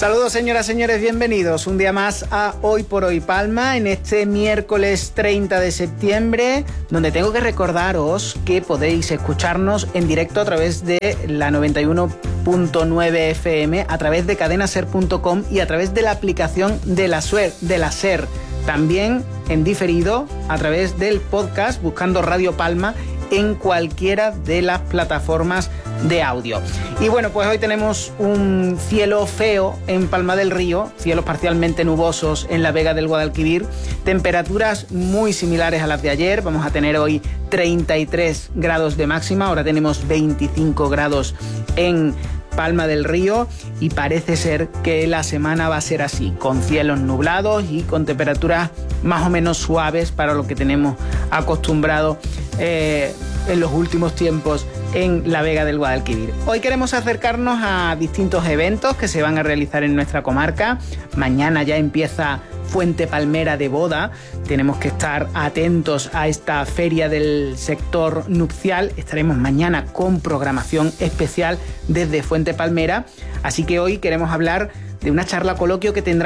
Saludos, señoras, señores, bienvenidos un día más a Hoy por Hoy Palma, en este miércoles 30 de septiembre, donde tengo que recordaros que podéis escucharnos en directo a través de la 91.9 FM, a través de cadenaser.com y a través de la aplicación de la SER. También en diferido a través del podcast, buscando Radio Palma en cualquiera de las plataformas de audio. Y bueno, pues hoy tenemos un cielo feo en Palma del Río, cielos parcialmente nubosos en la Vega del Guadalquivir, temperaturas muy similares a las de ayer. Vamos a tener hoy 33 grados de máxima, ahora tenemos 25 grados en Palma del Río y parece ser que la semana va a ser así, con cielos nublados y con temperaturas más o menos suaves para lo que tenemos acostumbrado en los últimos tiempos en la Vega del Guadalquivir. Hoy queremos acercarnos a distintos eventos que se van a realizar en nuestra comarca. Mañana ya empieza Fuente Palmera de Boda. Tenemos que estar atentos a esta feria del sector nupcial. Estaremos mañana con programación especial desde Fuente Palmera. Así que hoy queremos hablar de una charla coloquio que tendrá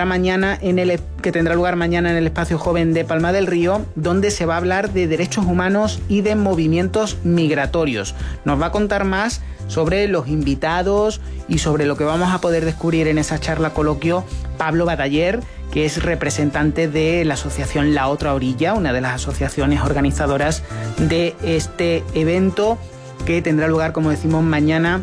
lugar mañana en el Espacio Joven de Palma del Río, donde se va a hablar de derechos humanos y de movimientos migratorios. Nos va a contar más sobre los invitados y sobre lo que vamos a poder descubrir en esa charla coloquio Pablo Bataller, que es representante de la asociación La Otra Orilla, una de las asociaciones organizadoras de este evento que tendrá lugar, como decimos, mañana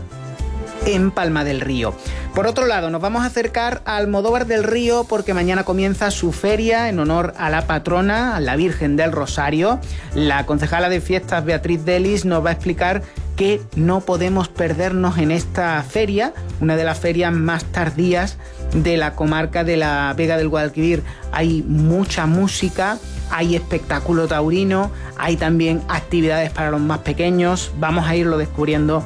en Palma del Río. Por otro lado, nos vamos a acercar a Almodóvar del Río porque mañana comienza su feria en honor a la patrona, a la Virgen del Rosario. La concejala de fiestas, Beatriz Delis, nos va a explicar que no podemos perdernos en esta feria, una de las ferias más tardías de la comarca de la Vega del Guadalquivir. Hay mucha música, hay espectáculo taurino, hay también actividades para los más pequeños. Vamos a irlo descubriendo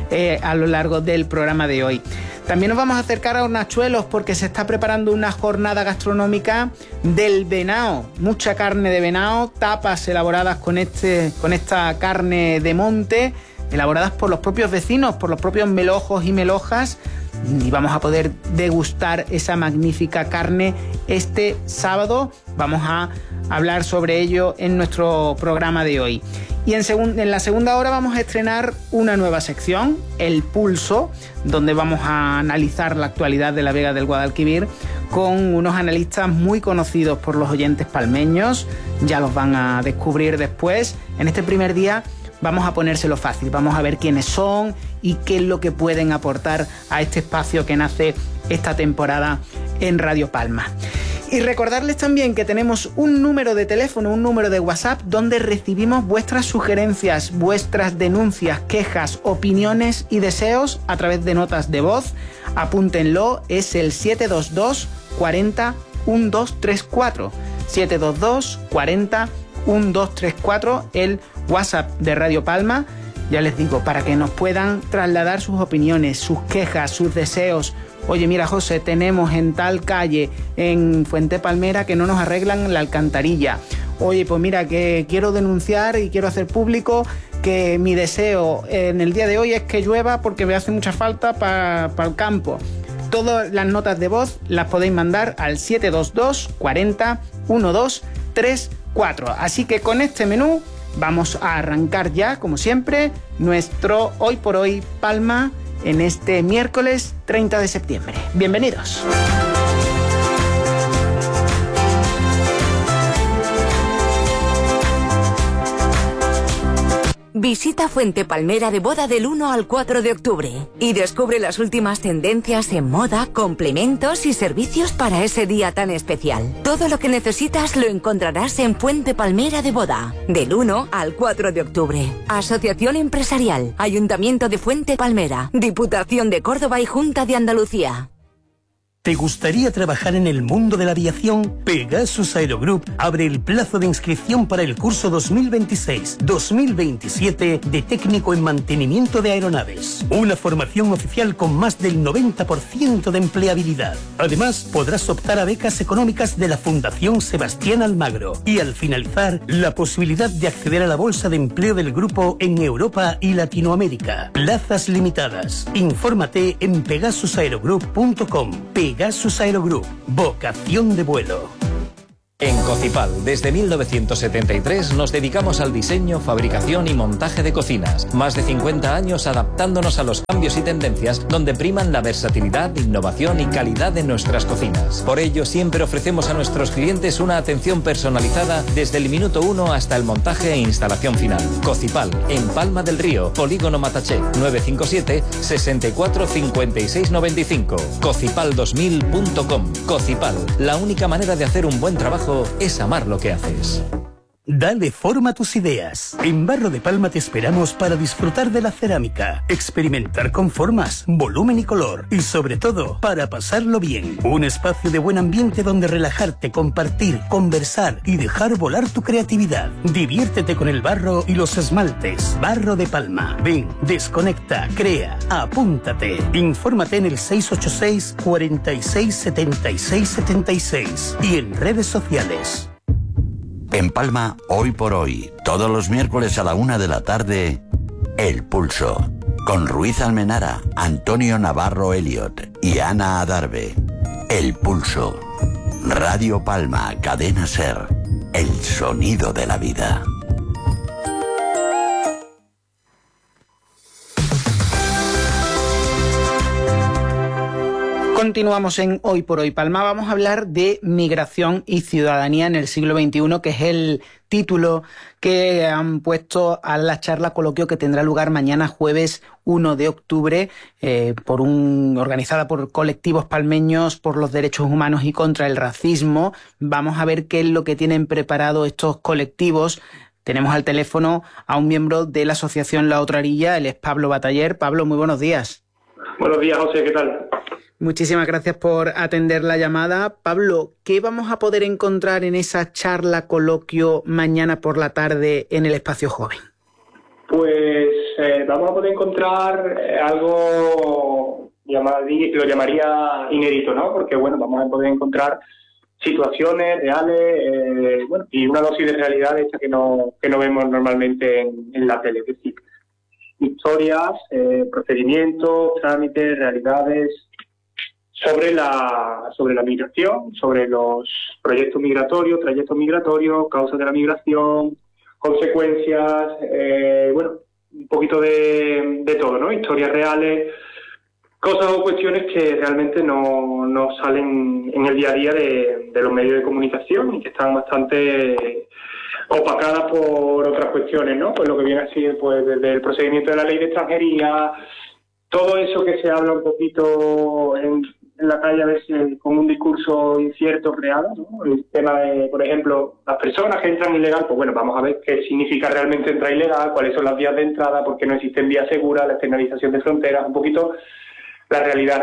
a lo largo del programa de hoy. También nos vamos a acercar a Hornachuelos porque se está preparando una jornada gastronómica del venado. Mucha carne de venado, tapas elaboradas con esta carne de monte, elaboradas por los propios vecinos, por los propios melojos y melojas. Y vamos a poder degustar esa magnífica carne este sábado. Vamos a hablar sobre ello en nuestro programa de hoy. Y en la segunda hora vamos a estrenar una nueva sección, El Pulso, donde vamos a analizar la actualidad de la Vega del Guadalquivir con unos analistas muy conocidos por los oyentes palmeños. Ya los van a descubrir después. En este primer día vamos a ponérselo fácil, vamos a ver quiénes son y qué es lo que pueden aportar a este espacio que nace esta temporada en Radio Palma. Y recordarles también que tenemos un número de teléfono, un número de WhatsApp, donde recibimos vuestras sugerencias, vuestras denuncias, quejas, opiniones y deseos a través de notas de voz. Apúntenlo, es el 722 40 1234. 722 40 1234, el WhatsApp de Radio Palma. Ya les digo, para que nos puedan trasladar sus opiniones, sus quejas, sus deseos. Oye, mira, José, tenemos en tal calle, en Fuente Palmera, que no nos arreglan la alcantarilla. Oye, pues mira, que quiero denunciar y quiero hacer público que mi deseo en el día de hoy es que llueva porque me hace mucha falta para el campo. Todas las notas de voz las podéis mandar al 722 40 1234. Así que con este menú vamos a arrancar ya, como siempre, nuestro Hoy por Hoy Palma en este miércoles 30 de septiembre. Bienvenidos. Visita Fuente Palmera de Boda del 1 al 4 de octubre y descubre las últimas tendencias en moda, complementos y servicios para ese día tan especial. Todo lo que necesitas lo encontrarás en Fuente Palmera de Boda, del 1 al 4 de octubre. Asociación Empresarial, Ayuntamiento de Fuente Palmera, Diputación de Córdoba y Junta de Andalucía. ¿Te gustaría trabajar en el mundo de la aviación? Pegasus Aerogroup abre el plazo de inscripción para el curso 2026-2027 de técnico en mantenimiento de aeronaves. Una formación oficial con más del 90% de empleabilidad. Además, podrás optar a becas económicas de la Fundación Sebastián Almagro y al finalizar, la posibilidad de acceder a la bolsa de empleo del grupo en Europa y Latinoamérica. Plazas limitadas. Infórmate en pegasusaerogroup.com. Pegasus Aerogroup, vocación de vuelo. En Cocipal, desde 1973 nos dedicamos al diseño, fabricación y montaje de cocinas. Más de 50 años adaptándonos a los cambios y tendencias donde priman la versatilidad, innovación y calidad de nuestras cocinas. Por ello, siempre ofrecemos a nuestros clientes una atención personalizada desde el minuto 1 hasta el montaje e instalación final. Cocipal, en Palma del Río, Polígono Mataché, 957 64 56 95. Cocipal2000.com. Cocipal, la única manera de hacer un buen trabajo es amar lo que haces. Dale forma a tus ideas. En Barro de Palma te esperamos para disfrutar de la cerámica, experimentar con formas, volumen y color y sobre todo para pasarlo bien. Un espacio de buen ambiente donde relajarte, compartir, conversar y dejar volar tu creatividad. Diviértete con el barro y los esmaltes. Barro de Palma. Ven, desconecta, crea, apúntate. Infórmate en el 686 46 76 76 y en redes sociales. En Palma, hoy por hoy, todos los miércoles a la 1 de la tarde, El Pulso, con Ruiz Almenara, Antonio Navarro Elliot y Ana Adarve. El Pulso, Radio Palma, Cadena Ser, el sonido de la vida. Continuamos en Hoy por Hoy Palma. Vamos a hablar de migración y ciudadanía en el siglo XXI, que es el título que han puesto a la charla coloquio que tendrá lugar mañana jueves 1 de octubre, organizada por colectivos palmeños por los derechos humanos y contra el racismo. Vamos a ver qué es lo que tienen preparado estos colectivos. Tenemos al teléfono a un miembro de la asociación La Otra Orilla, él es Pablo Bataller. Pablo, muy buenos días. Buenos días, José, ¿qué tal? Muchísimas gracias por atender la llamada. Pablo, ¿qué vamos a poder encontrar en esa charla coloquio mañana por la tarde en el Espacio Joven? Pues vamos a poder encontrar algo, lo llamaría inédito, ¿no? Porque, bueno, vamos a poder encontrar situaciones reales, y una dosis de realidad esta que no vemos normalmente en la tele. Es decir, historias, procedimientos, trámites, realidades sobre la migración, sobre los proyectos migratorios, trayectos migratorios, causas de la migración, consecuencias, un poquito de todo, ¿no? Historias reales, cosas o cuestiones que realmente no salen en el día a día de los medios de comunicación y que están bastante opacadas por otras cuestiones, ¿no? Pues lo que viene a ser, pues, desde el procedimiento de la ley de extranjería, todo eso que se habla un poquito en la calle a veces con un discurso incierto creado, ¿no? El tema de, por ejemplo, las personas que entran ilegal, pues bueno, vamos a ver qué significa realmente entrar ilegal, cuáles son las vías de entrada, por qué no existen vías seguras, la externalización de fronteras, un poquito la realidad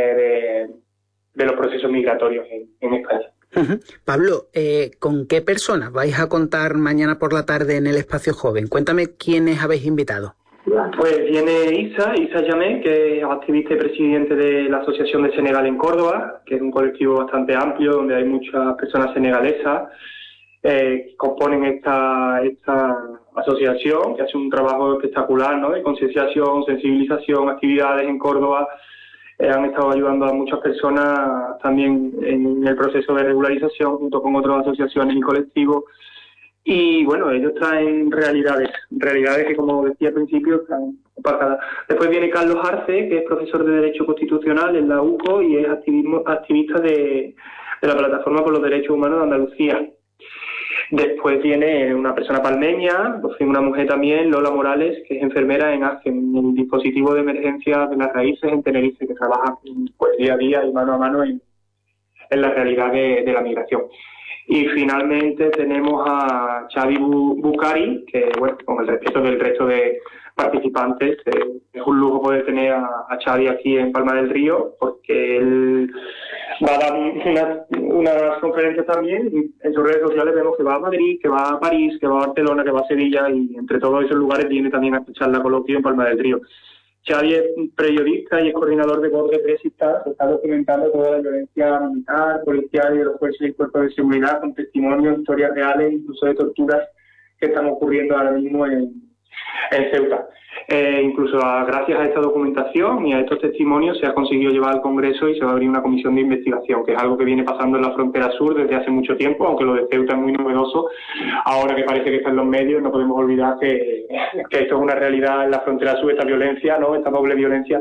de los procesos migratorios en España. Uh-huh. Pablo, ¿con qué personas vais a contar mañana por la tarde en el Espacio Joven? Cuéntame quiénes habéis invitado. Pues viene Isa Yamé, que es activista y presidente de la Asociación de Senegal en Córdoba, que es un colectivo bastante amplio donde hay muchas personas senegalesas que componen esta asociación, que hace un trabajo espectacular, ¿no? De concienciación, sensibilización, actividades en Córdoba. Han estado ayudando a muchas personas también en el proceso de regularización junto con otras asociaciones y colectivos. Y bueno, ellos traen realidades que, como decía al principio, están opacadas. Después viene Carlos Arce, que es profesor de Derecho Constitucional en la UCO y es activista de la Plataforma por los Derechos Humanos de Andalucía. Después viene una persona palmeña, una mujer también, Lola Morales, que es enfermera en el dispositivo de emergencia de las raíces en Tenerife, que trabaja pues día a día y mano a mano en la realidad de la migración. Y finalmente tenemos a Xavi Bucari, que, bueno, con el respeto del resto de participantes, es un lujo poder tener a Xavi aquí en Palma del Río, porque él va a dar unas conferencias también. En sus redes sociales vemos que va a Madrid, que va a París, que va a Barcelona, que va a Sevilla, y entre todos esos lugares viene también a escuchar la coloquio en Palma del Río. Xavi es periodista y es coordinador de Borde Presista, que está documentando toda la violencia militar, policial y de los fuerzas y cuerpos de seguridad, con testimonios, historias reales, incluso de torturas que están ocurriendo ahora mismo en En Ceuta. Incluso gracias a esta documentación y a estos testimonios se ha conseguido llevar al Congreso y se va a abrir una comisión de investigación, que es algo que viene pasando en la frontera sur desde hace mucho tiempo, aunque lo de Ceuta es muy novedoso. Ahora que parece que está en los medios, no podemos olvidar que esto es una realidad en la frontera sur, esta violencia, ¿no? Esta doble violencia